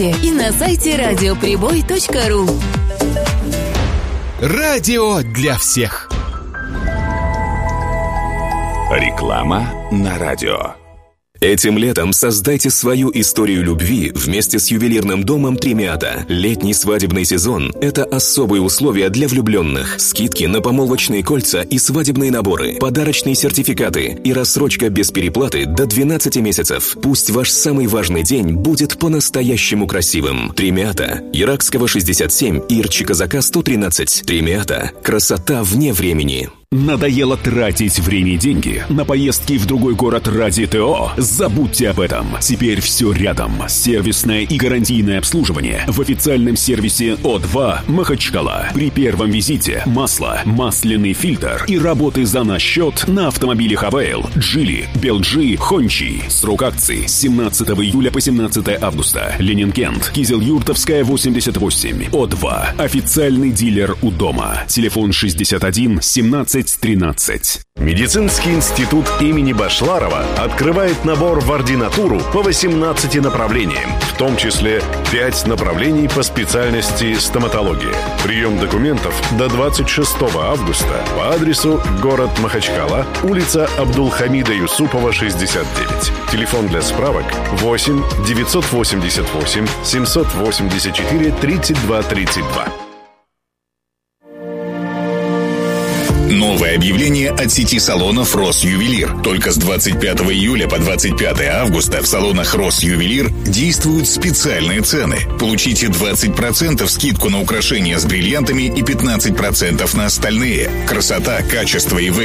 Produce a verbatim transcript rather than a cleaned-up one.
и на сайте радиоприбой точка ру. Радио для всех. Реклама на радио. Этим летом создайте свою историю любви вместе с ювелирным домом Тремиата. Летний свадебный сезон – это особые условия для влюбленных. Скидки на помолвочные кольца и свадебные наборы, подарочные сертификаты и рассрочка без переплаты до двенадцати месяцев. Пусть ваш самый важный день будет по-настоящему красивым. Тремиата. Иракского шестьдесят семь и Ирчи-Казака сто тринадцать. Тремиата. Красота вне времени. Надоело тратить время и деньги на поездки в другой город ради ТО? Забудьте об этом. Теперь все рядом. Сервисное и гарантийное обслуживание в официальном сервисе О два Махачкала. При первом визите масло, масляный фильтр и работы за наш счет на автомобилях Авейл, Джили, Белджи, Хончи. Срок акции с семнадцатого июля по семнадцатое августа. Ленинкент, Кизел-Юртовская, восемьдесят восемь. О два. Официальный дилер у дома. Телефон шестьдесят один семнадцать тринадцать. Медицинский институт имени Башларова открывает набор в ординатуру по восемнадцати направлениям, в том числе пять направлений по специальности стоматология. Прием документов до двадцать шестого августа по адресу город Махачкала, улица Абдулхамида Юсупова, шестьдесят девять. Телефон для справок восемь девятьсот восемьдесят восемь семьсот восемьдесят четыре тридцать два тридцать два. Новое объявление от сети салонов «Россювелир». Только с двадцать пятого июля по двадцать пятое августа в салонах «Россювелир» действуют специальные цены. Получите двадцать процентов скидку на украшения с бриллиантами и пятнадцать процентов на остальные. Красота, качество и выгода